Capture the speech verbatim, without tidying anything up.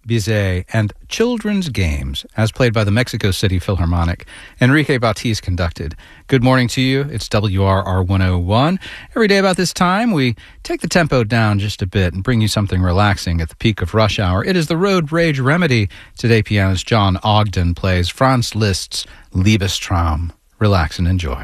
Bizet, and Children's Games, as played by the Mexico City Philharmonic. Enrique Batiz conducted. Good morning to you. It's W R R one oh one. Every day about this time, we take the tempo down just a bit and bring you something relaxing at the peak of rush hour. It is the Road Rage Remedy. Today, pianist John Ogden plays Franz Liszt's Liebestraum. Relax and enjoy.